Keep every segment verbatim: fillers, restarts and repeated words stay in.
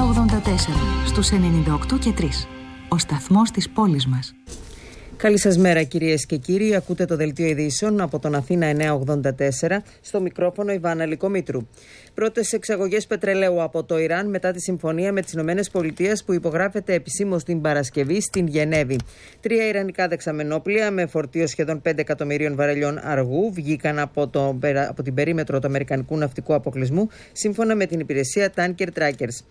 εννιά ογδόντα τέσσερα στους ενενήντα οκτώ και τρία. Ο σταθμός της πόλης μας. Καλή σας μέρα κυρίες και κύριοι. Ακούτε το δελτίο ειδήσεων από τον Αθήνα εννιά ογδόντα τέσσερα. Στο μικρόφωνο η Βάνα Λυκομήτρου. Πρώτες εξαγωγές πετρελαίου από το Ιράν μετά τη συμφωνία με τις ΗΠΑ που υπογράφεται επισήμως την Παρασκευή στην Γενέβη. Τρία ιρανικά δεξαμενόπλια με φορτίο σχεδόν πέντε εκατομμυρίων βαρελιών αργού βγήκαν από, το, από την περίμετρο του Αμερικανικού ναυτικού αποκλεισμού, σύμφωνα με την υπηρεσία Tanker Trackers.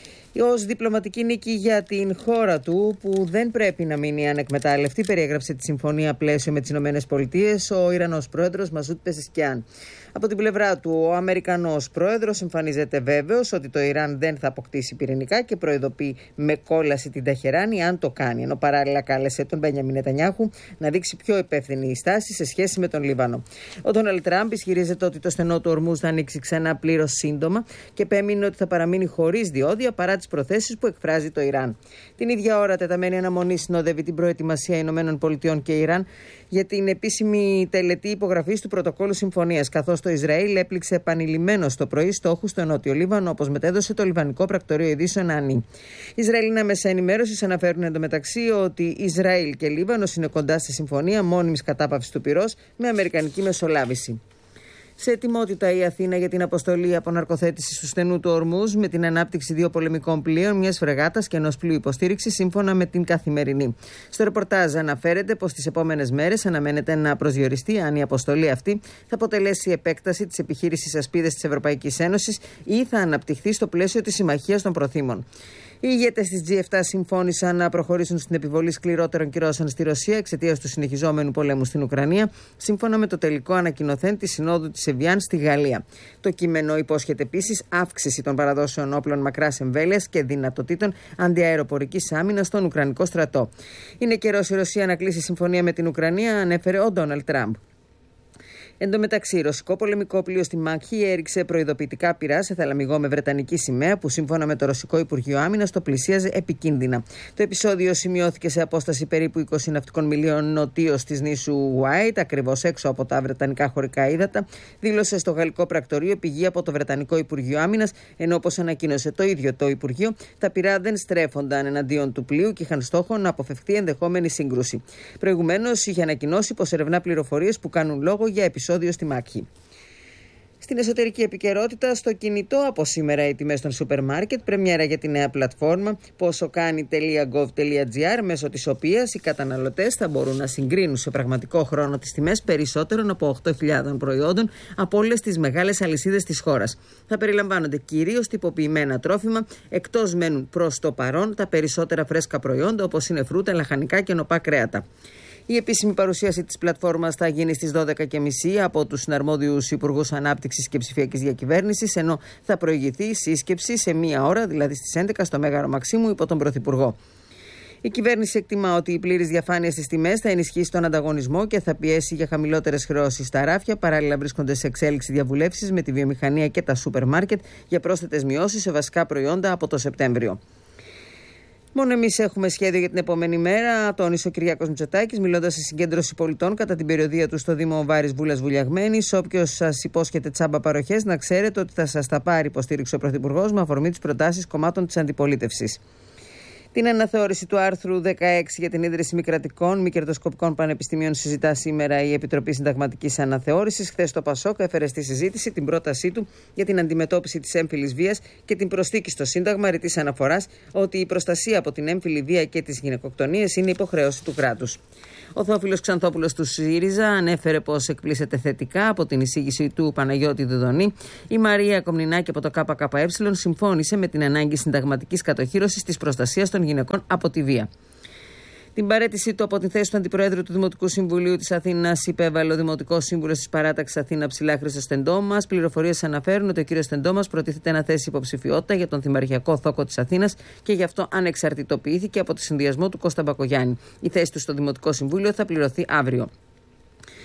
Ως διπλωματική νίκη για την χώρα του, που δεν πρέπει να μείνει ανεκμετάλλευτη, περιέγραψε τη συμφωνία πλαίσιο με τις ΗΠΑ ο Ιρανός πρόεδρος Μασούτ Πεζεσκιάν. Από την πλευρά του, ο Αμερικανός πρόεδρος εμφανίζεται βέβαιος ότι το Ιράν δεν θα αποκτήσει πυρηνικά και προειδοποιεί με κόλαση την Τεχεράνη αν το κάνει. Ενώ παράλληλα κάλεσε τον Μπενιαμίν Νετανιάχου να δείξει πιο υπεύθυνη στάση σε σχέση με τον Λίβανο. Ο Ντόναλντ Τραμπ ισχυρίζεται ότι το στενό του Ορμούζ θα ανοίξει ξανά πλήρως σύντομα και επέμεινε ότι θα παραμείνει χωρίς διόδια παρά τις προθέσεις που εκφράζει το Ιράν. Την ίδια ώρα, τεταμένη αναμονή συνοδεύει την προετοιμασία ΗΠΑ και Ιράν για την επίσημη τελετή υπογραφής του πρωτοκόλλου συμφωνίας, καθώς το Ισραήλ έπληξε επανειλημμένως το πρωί στόχους στο Νότιο Λίβανο, όπως μετέδωσε το Λιβανικό Πρακτορείο Ειδήσεων ΑΝΗ. Ισραηλινά μέσα ενημέρωσης αναφέρουν εντωμεταξύ ότι Ισραήλ και Λίβανος είναι κοντά στη συμφωνία μόνιμης κατάπαυσης του πυρός με αμερικανική μεσολάβηση. Σε ετοιμότητα η Αθήνα για την αποστολή αποναρκοθέτησης του στενού του Ορμούζ με την ανάπτυξη δύο πολεμικών πλοίων, μιας φρεγάτας και ενός πλοίου υποστήριξης, σύμφωνα με την Καθημερινή. Στο ρεπορτάζ αναφέρεται πως τις επόμενες μέρες αναμένεται να προσδιοριστεί αν η αποστολή αυτή θα αποτελέσει επέκταση της επιχείρησης Ασπίδες της Ευρωπαϊκής Ένωσης ή θα αναπτυχθεί στο πλαίσιο της Συμμαχίας των Προθήμων. Οι ηγέτες της τζι επτά συμφώνησαν να προχωρήσουν στην επιβολή σκληρότερων κυρώσεων στη Ρωσία εξαιτίας του συνεχιζόμενου πολέμου στην Ουκρανία, σύμφωνα με το τελικό ανακοινωθέν της Συνόδου της Εβιάν στη Γαλλία. Το κείμενο υπόσχεται επίσης αύξηση των παραδόσεων όπλων μακράς εμβέλειας και δυνατοτήτων αντιαεροπορικής άμυνας στον Ουκρανικό στρατό. Είναι καιρός η Ρωσία να κλείσει συμφωνία με την Ουκρανία, ανέφερε ο Ντόναλντ Τραμπ. Εν τω μεταξύ, ρωσικό πολεμικό πλοίο στη Μάκχη έριξε προειδοποιητικά πυρά σε θαλαμιγό με βρετανική σημαία που, σύμφωνα με το Ρωσικό Υπουργείο Άμυνας, το πλησίαζε επικίνδυνα. Το επεισόδιο σημειώθηκε σε απόσταση περίπου είκοσι ναυτικών μιλίων νοτίως της νήσου White, ακριβώς έξω από τα βρετανικά χωρικά ύδατα, δήλωσε στο γαλλικό πρακτορείο πηγή από το Βρετανικό Υπουργείο Άμυνας, ενώ, όπως ανακοίνωσε το ίδιο το Υπουργείο, τα πυρά δεν στρέφονταν εναντίον του πλοίου και είχαν στόχο να αποφευχθεί ενδεχόμενη σύγκρουση. Προηγουμένως, είχε ανακοινώσει πως ερευνά πληροφορίες που κάνουν λόγο για επεισόδιο στη Μάκχη. Στην εσωτερική επικαιρότητα, στο κινητό από σήμερα οι τιμές των σούπερ μάρκετ, πρεμιέρα για τη νέα πλατφόρμα ποσοκάνει.gov.gr, μέσω της οποίας οι καταναλωτές θα μπορούν να συγκρίνουν σε πραγματικό χρόνο τις τιμές περισσότερων από οκτώ χιλιάδες προϊόντων από όλες τις μεγάλες αλυσίδες της χώρας. Θα περιλαμβάνονται κυρίως τυποποιημένα τρόφιμα, εκτός μένουν προς το παρόν τα περισσότερα φρέσκα προϊόντα όπως είναι φρούτα, λαχανικά και νοπά κρέατα. Η επίσημη παρουσίαση της πλατφόρμας θα γίνει στις δώδεκα και μισή από τους συναρμόδιους Υπουργούς Ανάπτυξης και Ψηφιακής Διακυβέρνησης, ενώ θα προηγηθεί η σύσκεψη σε μία ώρα, δηλαδή στις έντεκα, στο Μέγαρο Μαξίμου υπό τον Πρωθυπουργό. Η κυβέρνηση εκτιμά ότι η πλήρης διαφάνεια στις τιμές θα ενισχύσει τον ανταγωνισμό και θα πιέσει για χαμηλότερες χρεώσεις στα ράφια. Παράλληλα, βρίσκονται σε εξέλιξη διαβουλεύσεις με τη βιομηχανία και τα σούπερ μάρκετ για πρόσθετες μειώσεις σε βασικά προϊόντα από το Σεπτέμβριο. Μόνο εμείς έχουμε σχέδιο για την επόμενη μέρα, τόνισε ο Κυριάκος Μητσοτάκης, μιλώντας σε συγκέντρωση πολιτών κατά την περιοδεία του στο Δήμο Βάρης Βούλας Βουλιαγμένης. Όποιος σας υπόσχεται τσάμπα παροχές, να ξέρετε ότι θα σας τα πάρει, υποστήριξε ο Πρωθυπουργός με αφορμή τις προτάσεις κομμάτων της αντιπολίτευσης. Την αναθεώρηση του άρθρου δεκαέξι για την ίδρυση μη κρατικών, μη κερδοσκοπικών πανεπιστημίων συζητά σήμερα η Επιτροπή Συνταγματικής Αναθεώρησης. Χθες το ΠΑΣΟΚ έφερε στη συζήτηση την πρότασή του για την αντιμετώπιση της έμφυλης βίας και την προσθήκη στο Σύνταγμα ρητής αναφοράς ότι η προστασία από την έμφυλη βία και τις γυναικοκτονίες είναι υποχρέωση του κράτους. Ο Θεόφιλος Ξανθόπουλος του ΣΥΡΙΖΑ ανέφερε πως εκπλήσεται θετικά από την εισήγηση του Παναγιώτη Δουδονή. Η Μαρία Κομνηνάκη από το ΚΚΕ συμφώνησε με την ανάγκη συνταγματικής κατοχύρωσης της προστασίας των γυναικών από τη βία. Την παραίτησή του από την θέση του Αντιπροέδρου του Δημοτικού Συμβουλίου της Αθήνας υπέβαλε ο Δημοτικός Σύμβουλος της Παράταξης Αθήνα Ψηλά Χρήστος Τεντόμας. Πληροφορίες αναφέρουν ότι ο κ. Τεντόμας προτίθεται να θέσει υποψηφιότητα για τον Δημαρχιακό Θόκο της Αθήνας και γι' αυτό ανεξαρτητοποιήθηκε από το συνδυασμό του Κώστα Μπακογιάννη. Η θέση του στο Δημοτικό Συμβούλιο θα πληρωθεί αύριο.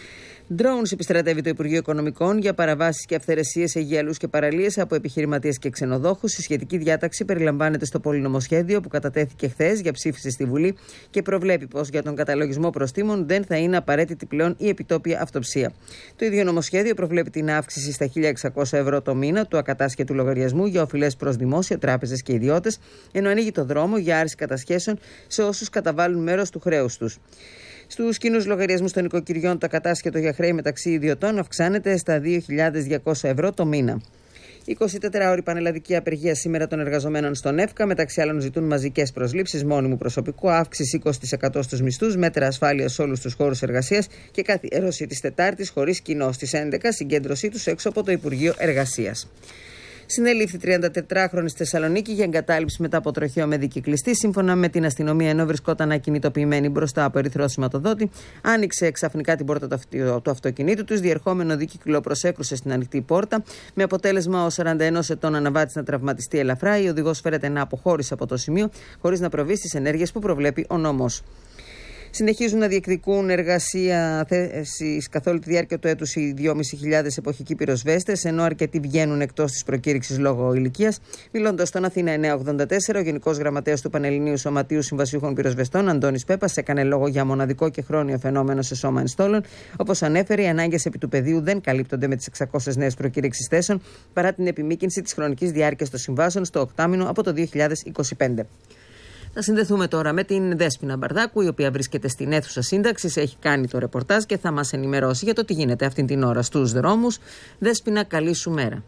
Drones επιστρατεύει το Υπουργείο Οικονομικών για παραβάσεις και αυθαιρεσίες σε γυαλούς και παραλίες από επιχειρηματίες και ξενοδόχους. Η σχετική διάταξη περιλαμβάνεται στο πολυνομοσχέδιο που κατατέθηκε χθες για ψήφιση στη Βουλή και προβλέπει πως για τον καταλογισμό προστίμων δεν θα είναι απαραίτητη πλέον η επιτόπια αυτοψία. Το ίδιο νομοσχέδιο προβλέπει την αύξηση στα χίλια εξακόσια ευρώ το μήνα του ακατάσχετου λογαριασμού για οφειλές προς δημόσια, τράπεζες και ιδιώτες, ενώ ανοίγει το δρόμο για άρση κατασχέσεων σε όσους καταβάλουν μέρος του χρέους τους. Στους κοινούς λογαριασμούς των οικοκυριών, το ακατάσχετο για χρέη μεταξύ ιδιωτών αυξάνεται στα δύο χιλιάδες διακόσια ευρώ το μήνα. εικοσιτετράωρη πανελλαδική απεργία σήμερα των εργαζομένων στον ΕΦΚΑ. Μεταξύ άλλων, ζητούν μαζικές προσλήψεις μόνιμου προσωπικού, αύξηση είκοσι τοις εκατό στους μισθούς, μέτρα ασφάλειας σε όλους τους χώρους εργασίας και καθιέρωση της Τετάρτης χωρίς κοινό στις έντεκα, συγκέντρωσή τους έξω από το Υπουργείο Εργασίας. Συνελήφθη τριαντατετράχρονη στη Θεσσαλονίκη για εγκατάλειψη μετά από τροχαίο με δίκη κλειστή. Σύμφωνα με την αστυνομία, ενώ βρισκόταν ακινητοποιημένη μπροστά από ερυθρό σηματοδότη, άνοιξε ξαφνικά την πόρτα του αυτοκινήτου του. Διερχόμενο δίκυκλο προσέκρουσε στην ανοιχτή πόρτα, με αποτέλεσμα ο σαράντα ενός ετών αναβάτης να τραυματιστεί ελαφρά. Η οδηγός φέρεται να αποχώρησε από το σημείο, χωρίς να προβεί στις ενέργειες που προβλέπει ο νόμος. Συνεχίζουν να διεκδικούν εργασία θέσεις καθ' όλη τη διάρκεια του έτους οι δυόμισι χιλιάδες εποχικοί πυροσβέστες, ενώ αρκετοί βγαίνουν εκτός της προκήρυξης λόγω ηλικίας. Μιλώντας στον Αθήνα εννιακόσια ογδόντα τέσσερα, ο Γενικός Γραμματέας του Πανελληνίου Σωματείου Συμβασιούχων Πυροσβεστών, Αντώνης Πέπας, έκανε λόγο για μοναδικό και χρόνιο φαινόμενο σε σώμα ενστόλων. Όπως ανέφερε, οι ανάγκες επί του πεδίου δεν καλύπτονται με τις εξακόσιες νέες προκήρυξεις θέσεων, παρά την επιμήκυνση της χρονικής διάρκειας των συμβάσεων στο οκτάμηνο από το δύο χιλιάδες είκοσι πέντε. Θα συνδεθούμε τώρα με την Δέσποινα Μπαρδάκου, η οποία βρίσκεται στην αίθουσα σύνταξης, έχει κάνει το ρεπορτάζ και θα μας ενημερώσει για το τι γίνεται αυτή την ώρα στους δρόμους. Δέσποινα, καλή σου μέρα.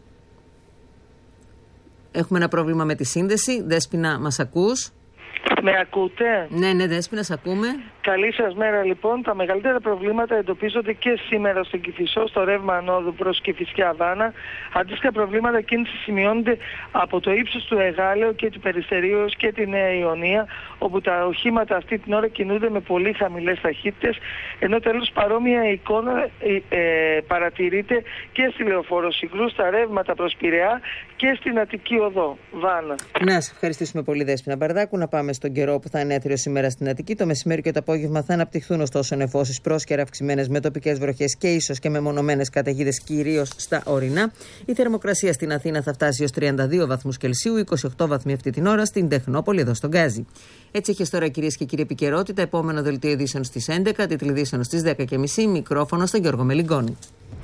Έχουμε ένα πρόβλημα με τη σύνδεση. Δέσποινα, μας ακούς? Με ακούτε? Ναι, ναι, Δέσποινα, σ' ακούμε. Καλή σας μέρα λοιπόν. Τα μεγαλύτερα προβλήματα εντοπίζονται και σήμερα στην Κηφισό, στο ρεύμα ανόδου προς Κηφισιά Βάνα. Αντίστοιχα προβλήματα κίνηση σημειώνονται από το ύψος του Εγάλεω και του Περιστερίου έως και τη Νέα Ιωνία, όπου τα οχήματα αυτή την ώρα κινούνται με πολύ χαμηλές ταχύτητες, ενώ τέλος παρόμοια εικόνα ε, ε, παρατηρείται και στη Λεωφόρο Συγκρού, στα ρεύματα προς Πειραιά και στην Αττική Οδό, Βάνα. Να σε ευχαριστήσουμε πολύ, Δέσποινα Μπαρδάκου. Να πάμε στον καιρό που θα είναι έθριο σήμερα στην Αττική. Το μεσημέρι και το απόγευμα θα αναπτυχθούν ωστόσο νεφώσεις πρόσκαιρα αυξημένες με τοπικές βροχές και ίσως και με μονομένες καταιγίδες, κυρίως στα ορεινά. Η θερμοκρασία στην Αθήνα θα φτάσει ως τριάντα δύο βαθμούς Κελσίου, είκοσι οκτώ βαθμοί αυτή την ώρα στην Τεχνόπολη, εδώ στον Γκάζι. Έτσι έχει τώρα, κυρίες και κύριοι, επικαιρότητα. Επόμενο δελτίο ειδήσεων στις έντεκα, τίτλοι ειδήσεων στις δέκα και μισή. Μικρόφωνο στον Γιώργο Μελιγκόνη.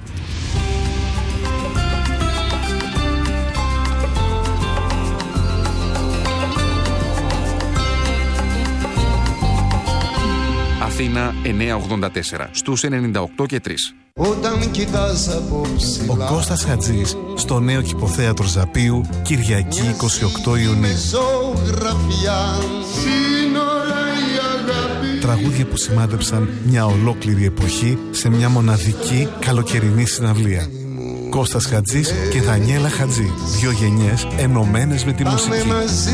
Αθήνα εννιακόσια ογδόντα τέσσερα στους ενενήντα οκτώ και τρία. Όταν κοιτάς από ψηλά, ο Κώστας Χατζής στο νέο Κηποθέατρο Ζαπίου, Κυριακή είκοσι οκτώ Ιουνίου. Τραγούδια που σημάδεψαν μια ολόκληρη εποχή σε μια μοναδική καλοκαιρινή συναυλία. Κώστας Χατζής και Δανιέλα Χατζή, δύο γενιές ενωμένες με τη μουσική.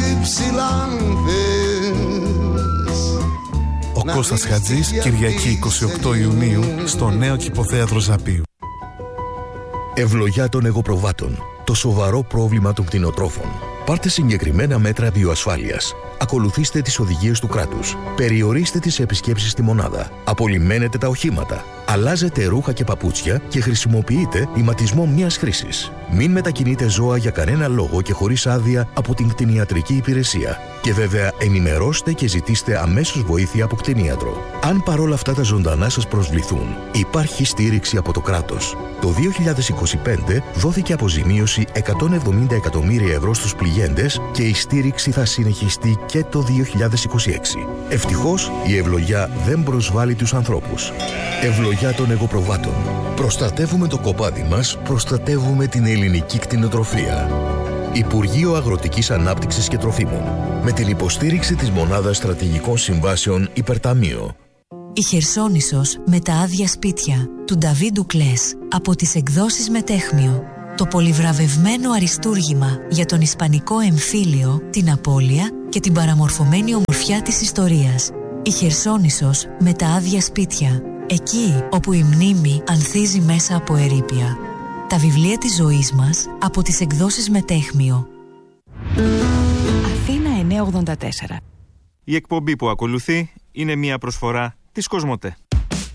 Ο Κώστας Χατζής, Κυριακή είκοσι οκτώ Ιουνίου, στο νέο Κηποθέατρο Ζαπίου. Ευλογιά των εγωπροβάτων. Το σοβαρό πρόβλημα των κτηνοτρόφων. Πάρτε συγκεκριμένα μέτρα βιοασφάλειας. Ακολουθήστε τις οδηγίες του κράτους. Περιορίστε τις επισκέψεις στη μονάδα. Απολυμμένετε τα οχήματα. Αλλάζετε ρούχα και παπούτσια και χρησιμοποιείτε ηματισμό μιας χρήσης. Μην μετακινείτε ζώα για κανένα λόγο και χωρίς άδεια από την κτηνιατρική υπηρεσία. Και βέβαια ενημερώστε και ζητήστε αμέσως βοήθεια από κτηνίατρο. Αν παρόλα αυτά τα ζωντανά σας προσβληθούν, υπάρχει στήριξη από το κράτος. Το δύο χιλιάδες είκοσι πέντε δόθηκε αποζημίωση εκατόν εβδομήντα εκατομμύρια ευρώ στους πληγέντες και η στήριξη θα συνεχιστεί και το δύο χιλιάδες είκοσι έξι. Ευτυχώς η ευλογιά δεν προσβάλλει τους ανθρώπους. Ευλογιά των εγωπροβάτων. Προστατεύουμε το κοπάδι μας, προστατεύουμε την ελληνική κτηνοτροφία. Υπουργείο Αγροτικής Ανάπτυξης και Τροφίμων. Με την υποστήριξη της Μονάδας Στρατηγικών Συμβάσεων Υπερταμείο. Η Χερσόνησος με τα άδεια σπίτια του Νταβίντου Κλές από τις εκδόσεις Μετέχμιο. Το πολυβραβευμένο αριστούργημα για τον ισπανικό εμφύλιο, την απώλεια και την παραμορφωμένη ομορφιά της ιστορίας. Η Χερσόνησος με τα άδεια σπίτια. Εκεί όπου η μνήμη ανθίζει μέσα από ερείπια. Τα βιβλία της ζωής μας από τις εκδόσεις Μετέχμιο. Αθήνα εννιακόσια ογδόντα τέσσερα. Η εκπομπή που ακολουθεί είναι μια προσφορά της Κοσμοτέ.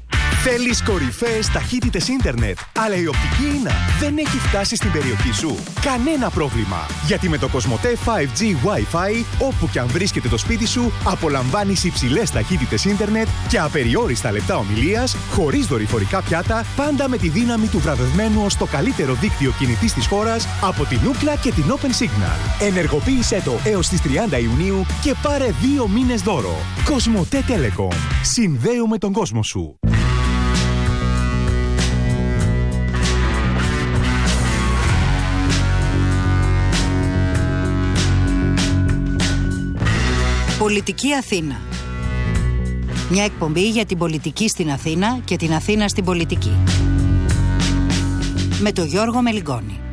Θέλεις κορυφαίες ταχύτητες ίντερνετ, αλλά η οπτική ίνα δεν έχει φτάσει στην περιοχή σου? Κανένα πρόβλημα, γιατί με το Κοσμοτέ φάιβ τζι Wi-Fi, όπου και αν βρίσκεται το σπίτι σου, απολαμβάνεις υψηλές ταχύτητες ίντερνετ και απεριόριστα λεπτά ομιλίας, χωρίς δορυφορικά πιάτα, πάντα με τη δύναμη του βραβευμένου ως το καλύτερο δίκτυο κινητής της χώρας από την Ookla και την Open Signal. Ενεργοποίησέ το έως τις τριάντα Ιουνίου και πάρε δύο μήνες δώρο. Κοσμοτέ Telecom. Συνδέουμε τον κόσμο σου. Πολιτική Αθήνα. Μια εκπομπή για την πολιτική στην Αθήνα και την Αθήνα στην πολιτική. Με τον Γιώργο Μελιγκόνη.